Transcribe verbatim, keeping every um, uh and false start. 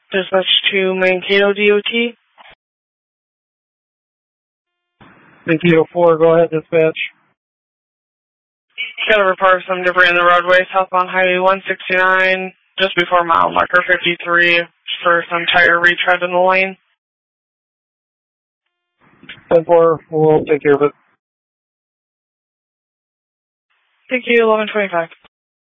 Dispatch to Mankato D O T. Mankato four, go ahead, dispatch. Got a report of some debris in the roadway southbound Highway one sixty-nine, just before mile marker fifty-three, for some tire retread in the lane. ten four, we'll take care of it. Thank you, eleven twenty-five.